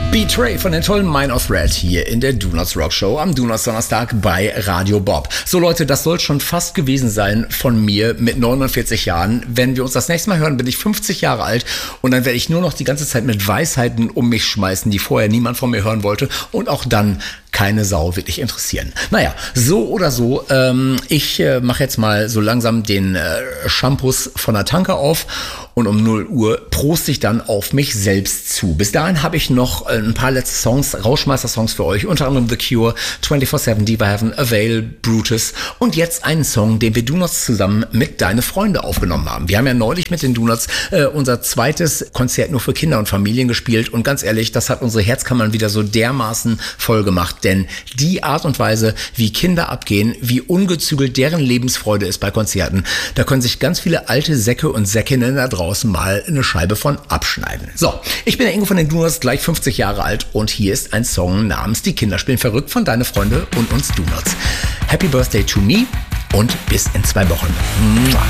Betray von den tollen Mind of Red hier in der Do Nots Rock Show am Do Nots Donnerstag bei Radio Bob. So Leute, das soll schon fast gewesen sein von mir mit 49 Jahren. Wenn wir uns das nächste Mal hören, bin ich 50 Jahre alt und dann werde ich nur noch die ganze Zeit mit Weisheiten um mich schmeißen, die vorher niemand von mir hören wollte und auch dann keine Sau wirklich interessieren. Naja, so oder so, ich mache jetzt mal so langsam den Shampoos von der Tanke auf und um 0 Uhr proste ich dann auf mich selbst zu. Bis dahin habe ich noch ein paar letzte Songs, Rauschmeister-Songs für euch, unter anderem The Cure, 24/7, Diva Heaven, Avail, Brutus und jetzt einen Song, den wir Do Nots zusammen mit Deine Freunde aufgenommen haben. Wir haben ja neulich mit den Do Nots unser zweites Konzert nur für Kinder und Familien gespielt und ganz ehrlich, das hat unsere Herzkammern wieder so dermaßen voll gemacht, denn die Art und Weise, wie Kinder abgehen, wie ungezügelt deren Lebensfreude ist bei Konzerten, da können sich ganz viele alte Säcke und Säckinnen da draußen mal eine Scheibe von abschneiden. So, ich bin der Ingo von den Do Nots, gleich 50 Jahre alt und hier ist ein Song namens Die Kinder spielen verrückt von Deine Freunde und uns Do Nots. Happy Birthday to me und bis in 2 Wochen.